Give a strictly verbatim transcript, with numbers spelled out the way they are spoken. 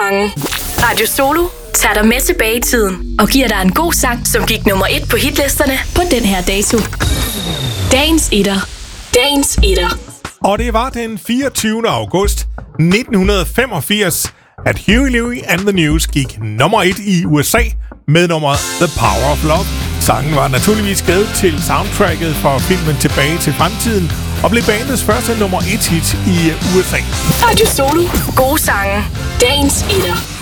sange. Radio Solo tager dig med tilbage i tiden og giver dig en god sang, som gik nummer et på hitlisterne på den her dato. Dagens etter. Dagens etter. Og det var den fireogtyvende august nitten femogfirs, at Huey Lewis and the News gik nummer et i U S A med nummeret The Power of Love. Sangen var naturligvis skrevet til soundtracket for filmen Tilbage til fremtiden og blev bandets første nummer et hit i U S A. Radio Solo. Gode sange. Dagens etter.